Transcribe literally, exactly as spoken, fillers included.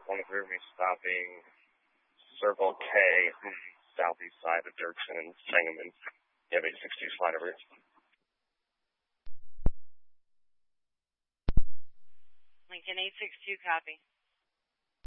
One clear me stopping Circle K, southeast side of Dirksen and Sangamon. You have eight six two slide over. Lincoln eight six two, copy.